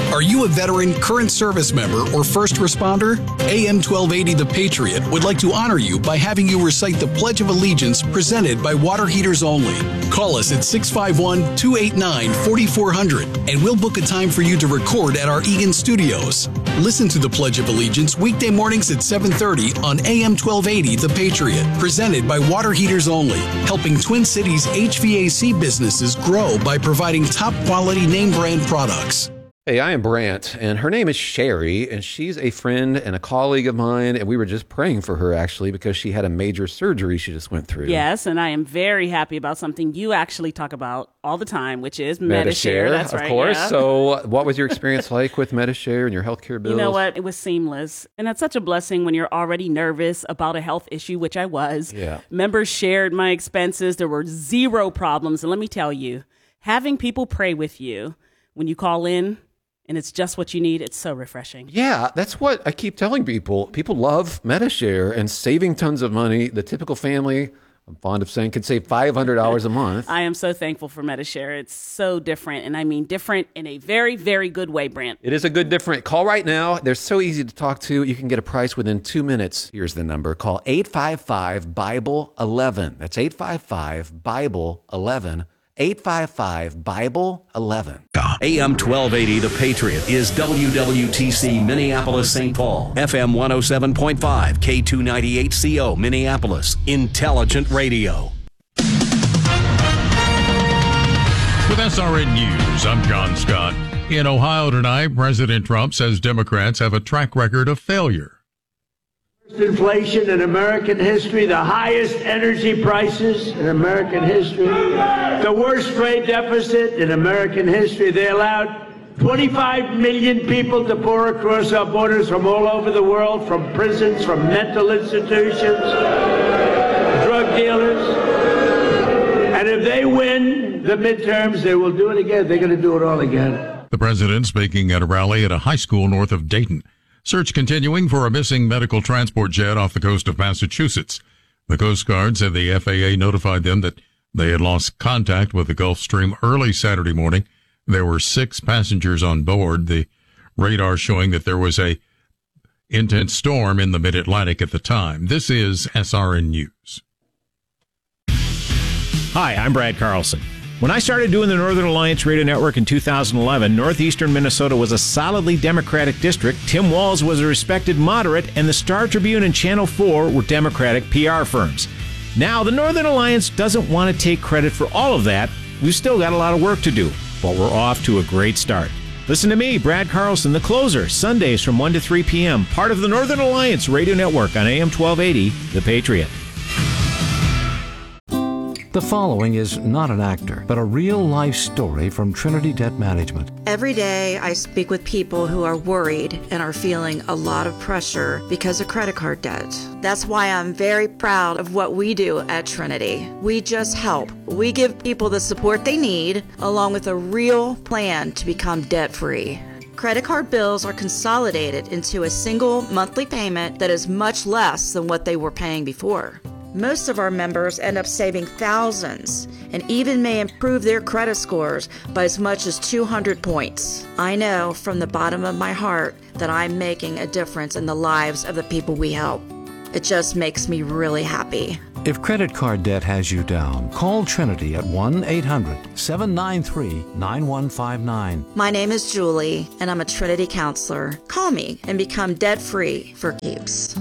Are you a veteran, current service member, or first responder? AM 1280 The Patriot would like to honor you by having you recite the Pledge of Allegiance presented by Water Heaters Only. Call us at 651-289-4400 and we'll book a time for you to record at our Eagan studios. Listen to the Pledge of Allegiance weekday mornings at 7:30 on AM 1280 The Patriot, presented by Water Heaters Only, helping Twin Cities HVAC businesses grow by providing top quality name brand products. Hey, I am Brant, and her name is Sherry, and she's a friend and a colleague of mine, and we were just praying for her, actually, because she had a major surgery she just went through. Yes, and I am very happy about something you actually talk about all the time, which is Medi-Share. That's right. Of course. Yeah. So what was your experience like with Medi-Share and your healthcare bills? You know what? It was seamless, and that's such a blessing when you're already nervous about a health issue, which I was. Yeah. Members shared my expenses. There were zero problems, and let me tell you, having people pray with you when you call in, and it's just what you need, it's so refreshing. Yeah, that's what I keep telling people. People love Medi-Share and saving tons of money. The typical family, I'm fond of saying, could save $500 a month. I am so thankful for Medi-Share. It's so different, and I mean different in a very, very good way, Brant. It is a good different. Call right now. They're so easy to talk to. You can get a price within 2 minutes. Here's the number. Call 855-BIBLE-11. That's 855-BIBLE-11. 855-BIBLE-11. AM 1280 The Patriot is WWTC Minneapolis, St. Paul. FM 107.5, K298CO Minneapolis. Intelligent Radio. With SRN News, I'm John Scott. In Ohio tonight, President Trump says Democrats have a track record of failure. Inflation in American history, the highest energy prices in American history, the worst trade deficit in American history. They allowed 25 million people to pour across our borders from all over the world, from prisons, from mental institutions, drug dealers. And if they win the midterms, they will do it again. They're going to do it all again. The president speaking at a rally at a high school north of Dayton. Search continuing for a missing medical transport jet off the coast of Massachusetts. The Coast Guard said the FAA notified them that they had lost contact with the Gulf Stream early Saturday morning. There were 6 passengers on board. The radar showing that there was a intense storm in the mid-Atlantic at the time. This is SRN News. Hi, I'm Brad Carlson. When I started doing the Northern Alliance Radio Network in 2011, northeastern Minnesota was a solidly Democratic district. Tim Walz was a respected moderate, and the Star Tribune and Channel 4 were Democratic PR firms. Now, the Northern Alliance doesn't want to take credit for all of that. We've still got a lot of work to do, but we're off to a great start. Listen to me, Brad Carlson, The Closer, Sundays from 1 to 3 p.m., part of the Northern Alliance Radio Network on AM 1280, The Patriot. The following is not an actor, but a real-life story from Trinity Debt Management. Every day I speak with people who are worried and are feeling a lot of pressure because of credit card debt. That's why I'm very proud of what we do at Trinity. We just help. We give people the support they need, along with a real plan to become debt-free. Credit card bills are consolidated into a single monthly payment that is much less than what they were paying before. Most of our members end up saving thousands and even may improve their credit scores by as much as 200 points. I know from the bottom of my heart that I'm making a difference in the lives of the people we help. It just makes me really happy. If credit card debt has you down, call Trinity at 1-800-793-9159. My name is Julie, and I'm a Trinity counselor. Call me and become debt-free for keeps.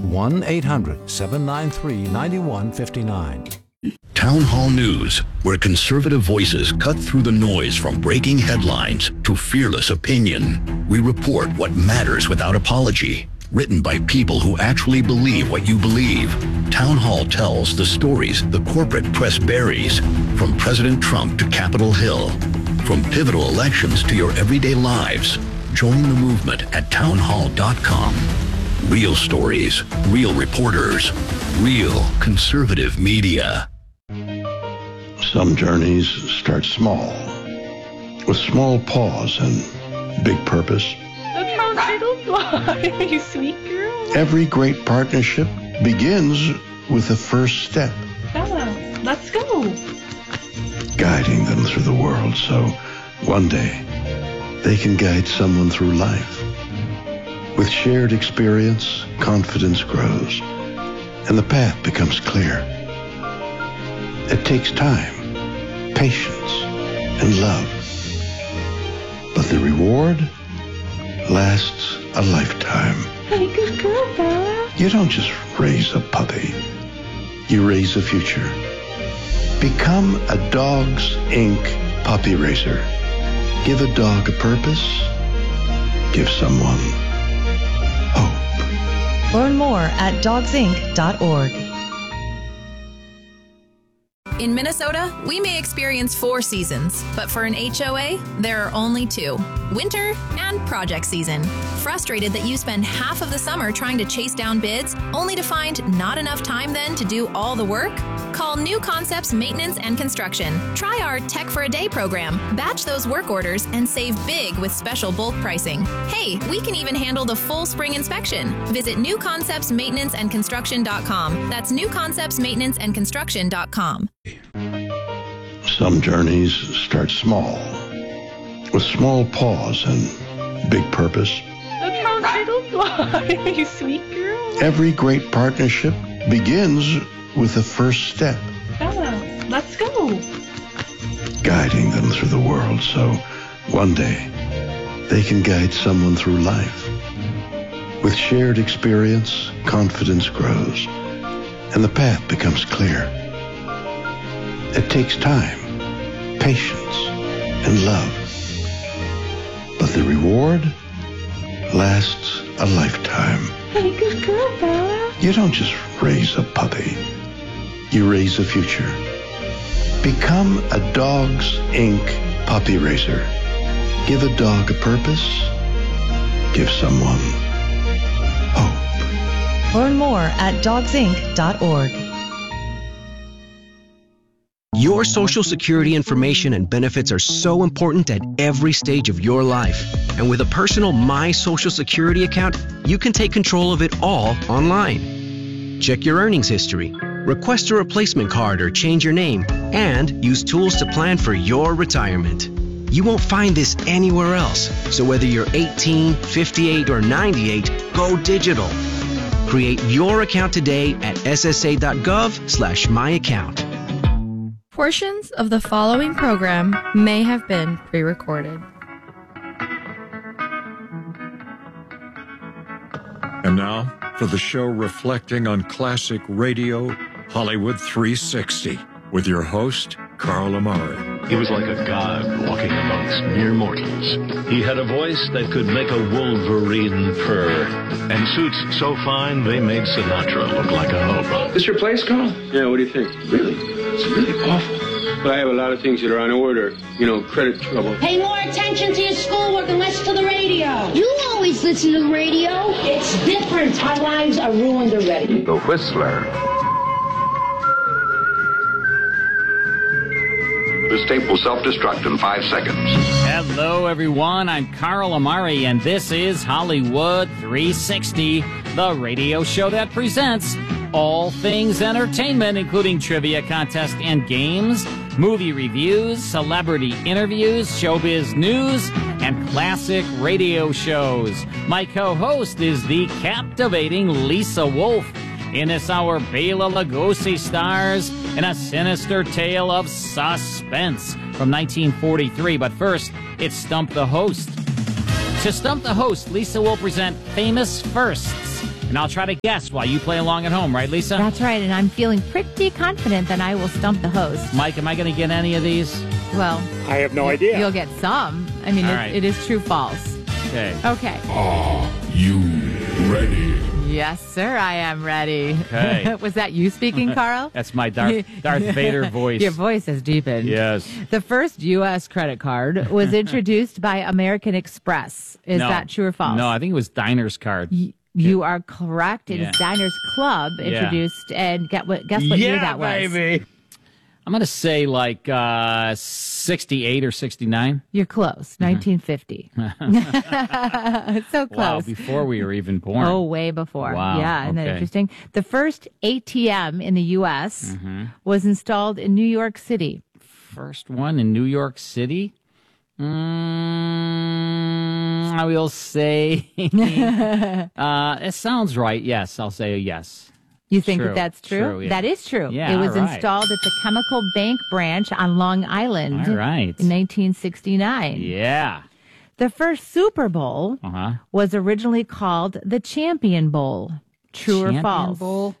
1-800-793-9159. Town Hall News, where conservative voices cut through the noise from breaking headlines to fearless opinion. We report what matters without apology. Written by people who actually believe what you believe. Town Hall tells the stories the corporate press buries, from President Trump to Capitol Hill, from pivotal elections to your everyday lives. Join the movement at townhall.com. Real stories, real reporters, real conservative media. Some journeys start small, with small pause and big purpose. Look how little fly, you sweet girl. Every great partnership begins with the first step. Bella, let's go. Guiding them through the world so one day they can guide someone through life. With shared experience, confidence grows, and the path becomes clear. It takes time, patience, and love. But the reward lasts a lifetime. Hey, good girl, Bella. You don't just raise a puppy. You raise a future. Become a Dogs Inc. puppy raiser. Give a dog a purpose. Give someone hope. Learn more at dogsinc.org. In Minnesota, we may experience 4 seasons, but for an HOA, there are only 2. Winter and project season. Frustrated that you spend half of the summer trying to chase down bids, only to find not enough time then to do all the work? Call New Concepts Maintenance and Construction. Try our Tech for a Day program. Batch those work orders and save big with special bulk pricing. Hey, we can even handle the full spring inspection. Visit newconceptsmaintenanceandconstruction.com. That's newconceptsmaintenanceandconstruction.com. Some journeys start small, with small paws and big purpose. Look how little fly. You sweet girl. Every great partnership begins with the first step, Bella, let's go. guiding them through the world so one day they can guide someone through life. With shared experience, confidence grows, and the path becomes clear. It takes time, patience, and love. But the reward lasts a lifetime. Hey, good girl, Bella. You don't just raise a puppy. You raise a future. Become a Dogs Inc. puppy raiser. Give a dog a purpose. Give someone hope. Learn more at dogsinc.org. Your Social Security information and benefits are so important at every stage of your life. And with a personal My Social Security account, you can take control of it all online. Check your earnings history, request a replacement card or change your name, and use tools to plan for your retirement. You won't find this anywhere else. So whether you're 18, 58, or 98, go digital. Create your account today at ssa.gov/myaccount. Portions of the following program may have been pre-recorded. And now, for the show reflecting on classic radio, Hollywood 360, with your host, Carl Amari. He was like a god walking amongst mere mortals. He had a voice that could make a wolverine purr, and suits so fine they made Sinatra look like a hobo. This your place, Carl? Yeah, what do you think? Really? It's really awful. But I have a lot of things that are on order. You know, credit trouble. Pay more attention to your schoolwork and less to the radio. You always listen to the radio. It's different. Our lives are ruined already. The Whistler. This tape will self-destruct in 5 seconds. Hello, everyone. I'm Carl Amari, and this is Hollywood 360, the radio show that presents all things entertainment, including trivia contests and games, movie reviews, celebrity interviews, showbiz news, and classic radio shows. My co-host is the captivating Lisa Wolf. In this hour, Bela Lugosi stars in a sinister tale of suspense from 1943. But first, it's Stump the Host. To Stump the Host, Lisa will present famous firsts. And I'll try to guess while you play along at home, right, Lisa? That's right, and I'm feeling pretty confident that I will stump the host. Mike, am I going to get any of these? Well, I have no idea. You'll get some. I mean, right. It is true-false. Okay. Okay. Are you ready? Yes, sir, I am ready. Okay. Was that you speaking, Carl? That's my Darth Vader voice. Your voice has deepened. Yes. The first U.S. credit card was introduced by American Express. Is that true or false? No, I think it was Diner's card. You are correct. It is Diners Club introduced, and guess what year that was? Baby. I'm going to say like 68 or 69. You're close. 1950. So close. Wow, before we were even born. Oh, way before. Wow. Yeah, isn't that interesting? The first ATM in the U.S. was installed in New York City. First one in New York City? I will say it sounds right. Yes, I'll say yes. You think True. that's true? True, yeah. That is true. Yeah, it was all right. installed at the Chemical Bank branch on Long Island All right. in 1969. Yeah. The first Super Bowl Uh-huh. was originally called the Champion Bowl. True or Champion false? Bowl?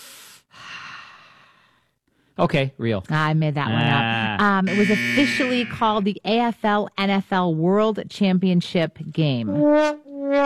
Okay, real. I made that one up. It was officially called the AFL NFL World Championship game. I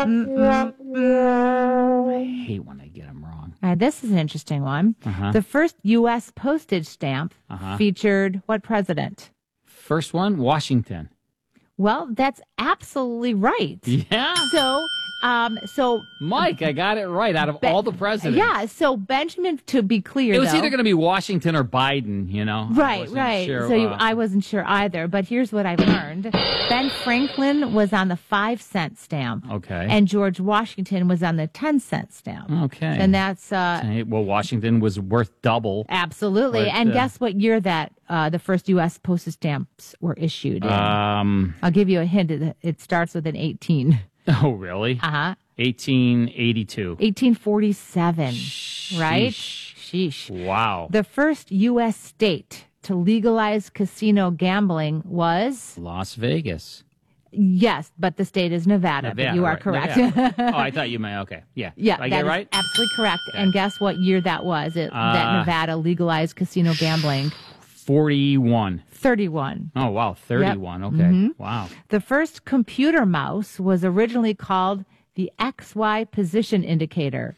hate when I get them wrong. All right, this is an interesting one. Uh-huh. The first U.S. postage stamp Uh-huh. featured what president? First one, Washington. Well, that's absolutely right. Yeah. So Mike, I got it right out of all the presidents. Yeah, so Benjamin, to be clear, It was though, either going to be Washington or Biden, you know. I Right, wasn't right. sure, So I wasn't sure either, but here's what I learned. Ben Franklin was on the 5-cent stamp. Okay. And George Washington was on the 10-cent stamp. Okay. And that's Okay, well, Washington was worth double. absolutely. But, And guess what year that the first U.S. postage stamps were issued in? I'll give you a hint. It starts with an 18. Oh, really? Uh-huh. 1882. 1847, right? Sheesh. Wow. The first U.S. state to legalize casino gambling was? Las Vegas. Yes, but the state is Nevada. But you are right. correct. Nevada. Oh, I thought you meant, okay. Yeah. Yeah, Did I that get it is right? absolutely correct. And guess what year that was? That Nevada legalized casino gambling? 41. 31. Oh, wow. 31. Okay. Mhm. Wow. The first computer mouse was originally called the XY position indicator.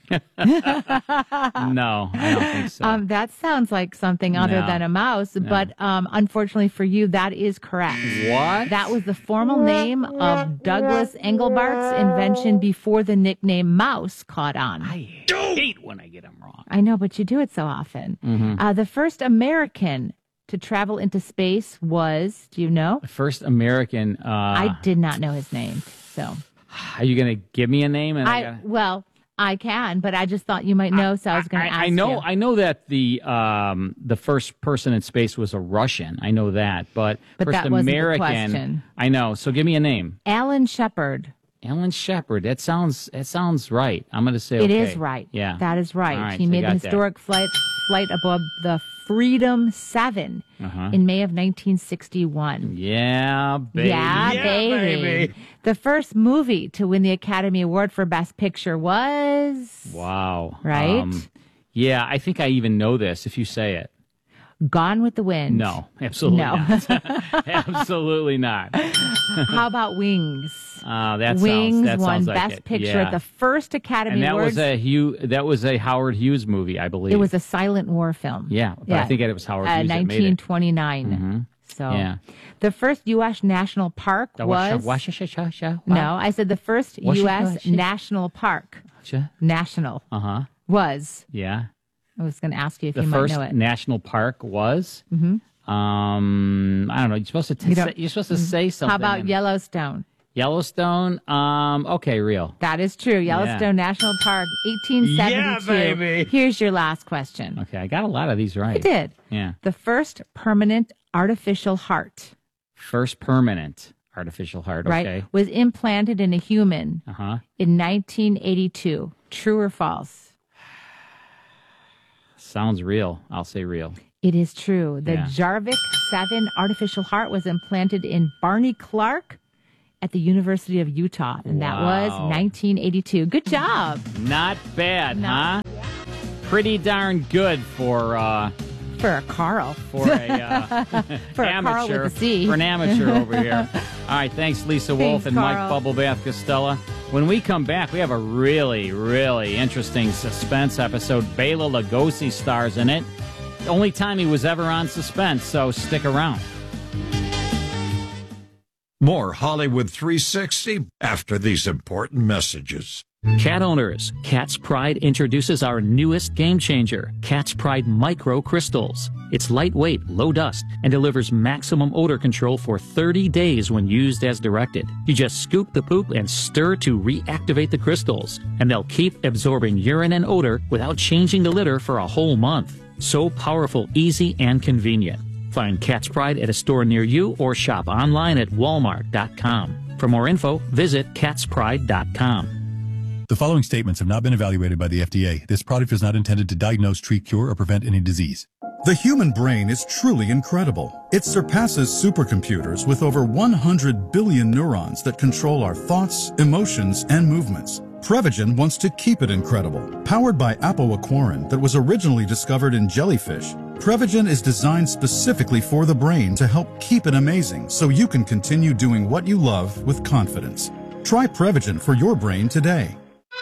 No, I don't think so. That sounds like something other No. than a mouse, but unfortunately for you, that is correct. What? That was the formal name of Douglas Engelbart's invention before the nickname mouse caught on. I hate when I get them wrong. I know, but you do it so often. Mhm. The first American to travel into space was, do you know? The first American. I did not know his name, so. Are you going to give me a name? And Well, I can, but I just thought you might know, so I was going to ask I know. you. I know that the first person in space was a Russian. I know that, but But first that wasn't the American. question. I know. So give me a name. Alan Shepard. Alan Shepard. That sounds right. I'm going to say It okay. is right. Yeah, That is right. All right, He so I made the got that. historic flight above the Freedom 7 Uh-huh. in May of 1961. Yeah, baby. Yeah, baby. The first movie to win the Academy Award for Best Picture was Wow. Right? Yeah, I think I even know this if you say it. Gone with the Wind. No, absolutely No. not. Absolutely not. How about Wings? That Wings sounds won like Best it. Picture Yeah. at the first Academy And that Awards. was a Howard Hughes movie, I believe. It was a silent war film. Yeah, but I think it was Howard Hughes that made it. 1929. Mhm. So, Yeah. the first U.S. national park was. No, I said the first U.S. national park. National Uh-huh. was. Yeah. I was going to ask you if The you might first know it. national park was. Mhm. I don't know. You're supposed to. You don't- You're supposed to say something. How about and- Yellowstone? Yellowstone? Okay, real. That is true. Yellowstone National Park, 1872. Yeah, baby. Here's your last question. Okay, I got a lot of these right. You did. Yeah. The first permanent artificial heart, First permanent artificial heart. right, Okay. was implanted in a human Uh huh. in 1982. True or false? Sounds real. I'll say real. It is true. The Yeah. Jarvik 7 artificial heart was implanted in Barney Clark at the University of Utah, and that was Wow. 1982. Good job. Not bad, huh? Pretty darn good for a Carl. For a For a amateur. Carl with a C. For an amateur over here. All right, thanks Lisa Wolf and Mike Carl. Bubblebath Costello. When we come back, we have a really, really interesting suspense episode. Bela Lugosi stars in it. The only time he was ever on Suspense, so stick around. More Hollywood 360 after these important messages. Cat owners, Cat's Pride introduces our newest game changer, Cat's Pride Micro Crystals. It's lightweight, low dust, and delivers maximum odor control for 30 days when used as directed. You just scoop the poop and stir to reactivate the crystals, and they'll keep absorbing urine and odor without changing the litter for a whole month. So powerful, easy, and convenient. Find Cat's Pride at a store near you or shop online at walmart.com. For more info, visit catspride.com. The following statements have not been evaluated by the FDA. This product is not intended to diagnose, treat, cure, or prevent any disease. The human brain is truly incredible. It surpasses supercomputers with over 100 billion neurons that control our thoughts, emotions, and movements. Prevagen wants to keep it incredible. Powered by apoaquarin that was originally discovered in jellyfish, Prevagen is designed specifically for the brain to help keep it amazing so you can continue doing what you love with confidence. Try Prevagen for your brain today.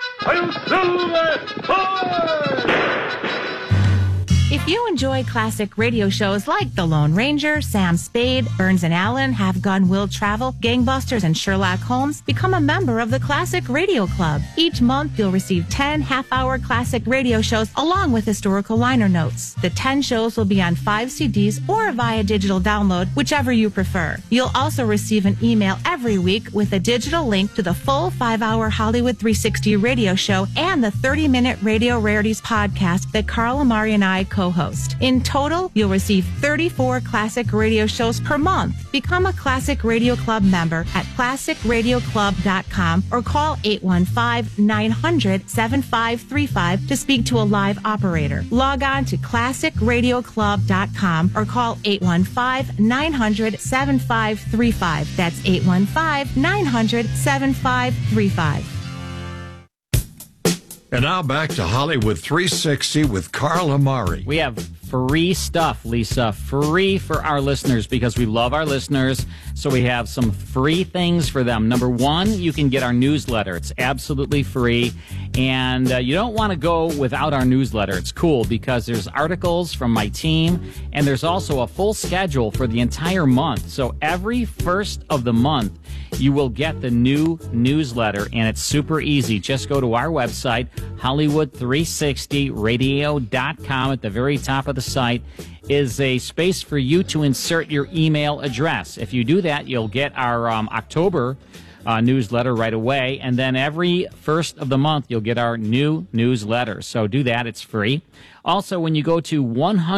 If you enjoy classic radio shows like The Lone Ranger, Sam Spade, Burns and Allen, Have Gun Will Travel, Gangbusters, and Sherlock Holmes, become a member of the Classic Radio Club. Each month, you'll receive 10 half-hour classic radio shows along with historical liner notes. The 10 shows will be on 5 CDs or via digital download, whichever you prefer. You'll also receive an email every week with a digital link to the full 5-hour Hollywood 360 radio show and the 30-minute Radio Rarities podcast that Carl Amari and I co-host. In total, you'll receive 34 classic radio shows per month. Become a Classic Radio Club member at classicradioclub.com or call 815-900-7535 to speak to a live operator. Log on to classicradioclub.com or call 815-900-7535. That's 815-900-7535. And now back to Hollywood 360 with Carl Amari. We have free stuff, Lisa, free for our listeners because we love our listeners. So we have some free things for them. Number one, you can get our newsletter. It's absolutely free. And you don't want to go without our newsletter. It's cool because there's articles from my team and there's also a full schedule for the entire month. So every first of the month, you will get the new newsletter and it's super easy. Just go to our website, Hollywood360radio.com. At the very top of the site is a space for you to insert your email address. If you do that, you'll get our October newsletter right away. And then every first of the month, you'll get our new newsletter. So do that. It's free. Also, when you go to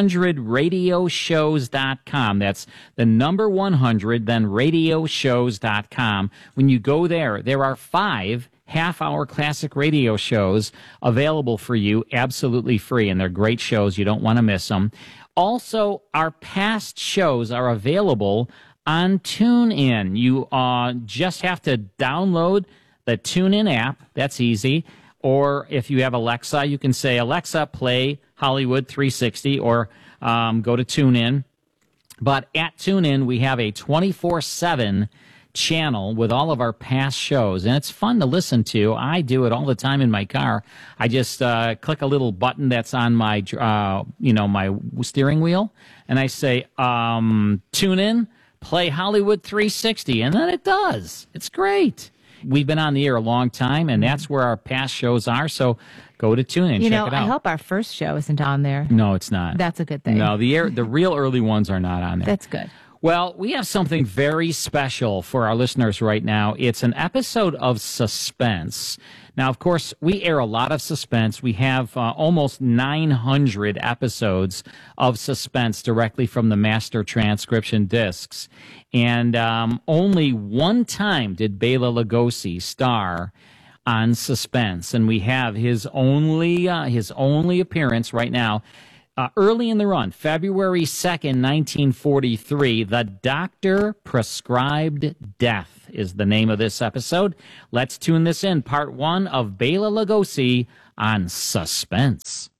100radioshows.com, that's the number 100, then radioshows.com. When you go there, there are 5 half-hour classic radio shows available for you absolutely free, and they're great shows. You don't want to miss them. Also, our past shows are available on TuneIn. You just have to download the TuneIn app. That's easy. Or if you have Alexa, you can say, Alexa, play Hollywood 360, or go to TuneIn. But at TuneIn, we have a 24/7 channel with all of our past shows, and it's fun to listen to. I do it all the time in my car. I just click a little button that's on my my steering wheel, and I say tune in, play Hollywood 360, and then it does. It's great. We've been on the air a long time, and that's where our past shows are. So go to TuneIn, check it out. I hope our first show isn't on there. No, it's not. That's a good thing. No, the real early ones are not on there. That's good. Well, we have something very special for our listeners right now. It's an episode of Suspense. Now, of course, we air a lot of Suspense. We have almost 900 episodes of Suspense directly from the master transcription discs. And only one time did Bela Lugosi star on Suspense. And we have his only appearance right now. Early in the run, February 2nd, 1943, The Doctor Prescribed Death is the name of this episode. Let's tune this in, part 1 of Bela Lugosi on Suspense.